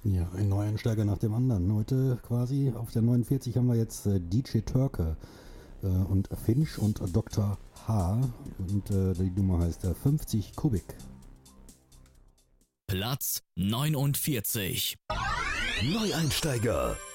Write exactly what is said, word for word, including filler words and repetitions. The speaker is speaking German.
Ja, ein Neueinsteiger nach dem anderen. Heute quasi auf der neunundvierzig haben wir jetzt äh, D J Türke äh, und Finch und Doktor H. Und äh, die Nummer heißt äh, fünfzig Kubik. Platz neunundvierzig. Neueinsteiger.